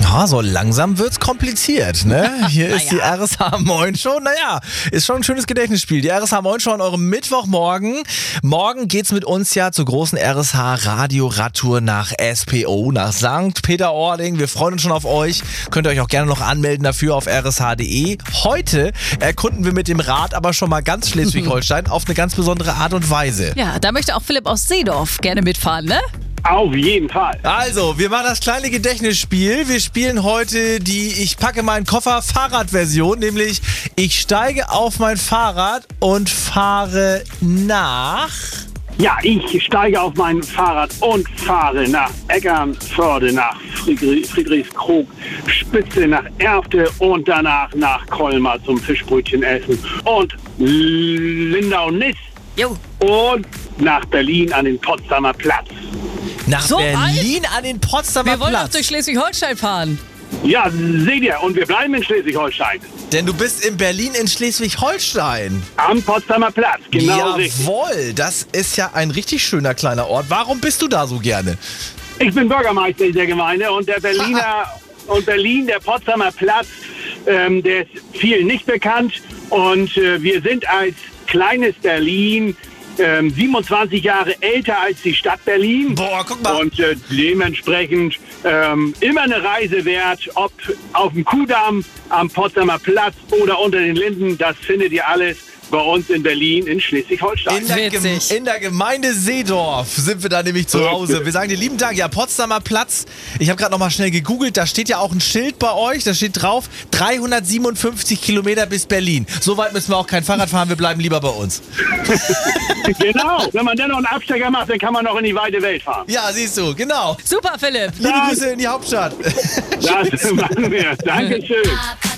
Ja, so langsam wird's kompliziert, ne? Hier ist die RSH Moin Show. Naja, ist schon ein schönes Gedächtnisspiel. Die RSH Moin Show an eurem Mittwochmorgen. Morgen geht's mit uns ja zur großen RSH Radio Radtour nach SPO, nach St. Peter-Ording. Wir freuen uns schon auf euch. Könnt ihr euch auch gerne noch anmelden dafür auf rsh.de. Heute erkunden wir mit dem Rad aber schon mal ganz Schleswig-Holstein auf eine ganz besondere Art und Weise. Ja, da möchte auch Philipp aus Seedorf gerne mitfahren, ne? Auf jeden Fall. Also, wir machen das kleine Gedächtnisspiel. Wir spielen heute die Ich packe meinen Koffer Fahrradversion, nämlich ich steige auf mein Fahrrad und fahre nach... Ja, ich steige auf mein Fahrrad und fahre nach Eckernförde, nach Friedrichskrog, Spitze, nach Erfte und danach nach Colmar zum Fischbrötchen essen und Lindau-Niss und nach Berlin an den Potsdamer Platz. Nach So Berlin an den Potsdamer Wir wollen auch Platz. durch Schleswig-Holstein fahren. Ja, seht ihr, und wir bleiben in Schleswig-Holstein. Denn du bist in Berlin in Schleswig-Holstein. Am Potsdamer Platz, genau richtig. Jawohl, das ist ja ein richtig schöner kleiner Ort. Warum bist du da so gerne? Ich bin Bürgermeister der Gemeinde und der Berliner und Berlin, der Potsdamer Platz, der ist vielen nicht bekannt. Und wir sind als kleines Berlin 27 Jahre älter als die Stadt Berlin. Boah, guck mal. Und dementsprechend immer eine Reise wert, ob auf dem Kuhdamm, am Potsdamer Platz oder unter den Linden. Das findet ihr alles bei uns in Berlin, in Schleswig-Holstein. In der Gemeinde Seedorf sind wir da nämlich zu Hause. Wir sagen dir lieben Dank. Ja, Potsdamer Platz. Ich habe gerade noch mal schnell gegoogelt. Da steht ja auch ein Schild bei euch. Da steht drauf 357 Kilometer bis Berlin. So weit müssen wir auch kein Fahrrad fahren. Wir bleiben lieber bei uns. Genau. Wenn man dann noch einen Abstecher macht, dann kann man noch in die weite Welt fahren. Ja, siehst du. Genau. Super, Philipp. Liebe Grüße in die Hauptstadt. Das machen wir. Dankeschön.